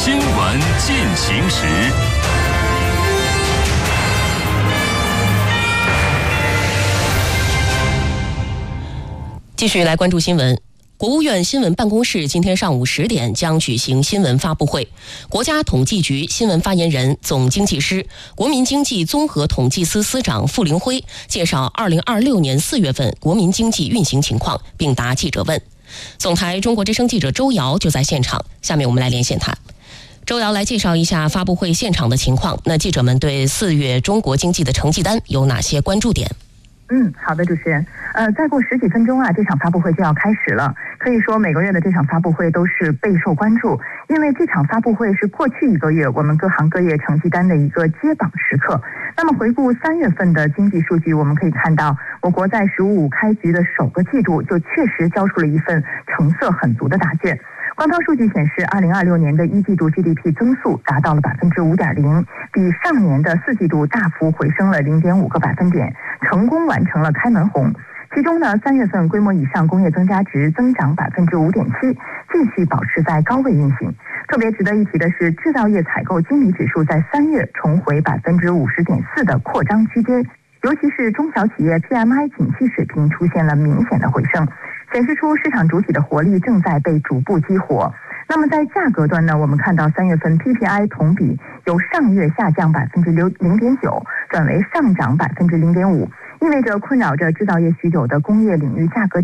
新闻进行时。 继续来关注新闻。国务院新闻办公室今天上午10点将举行新闻发布会，国家统计局新闻发言人、总经济师、国民经济综合统计司司长傅凌辉介绍2026年4月份国民经济运行情况，并答记者问。总台中国之声记者周瑶就在现场，下面我们来连线他。周瑶来介绍一下发布会现场的情况。那记者们对4月中国经济的成绩单有哪些关注点？ 好的，主持人。再过10几分钟这场发布会就要开始了。可以说每个月的这场发布会都是备受关注，因为这场发布会是过去1个月我们各行各业成绩单的一个接榜时刻。那么回顾3月份的经济数据，我们可以看到，我国在“十五五”开局的首个季度就确实交出了一份成色很足的答卷。官方数据显示，2026年的1季度 GDP 增速达到了5.0%，比上年的4季度大幅回升了0.5个百分点，成功完成了开门红。其中呢，3月份规模以上工业增加值增长5.7%，继续保持在高位运行。特别值得一提的是，制造业采购经理指数在3月重回50.4%的扩张区间，尤其是中小企业 PMI 景气水平出现了明显的回升，显示出市场主体的活力正在被逐步激活。那么在价格端呢，我们看到3月份 PPI 同比由上月下降0.9%转为上涨0.5%，意味着困扰着制造业许久的工业领域价格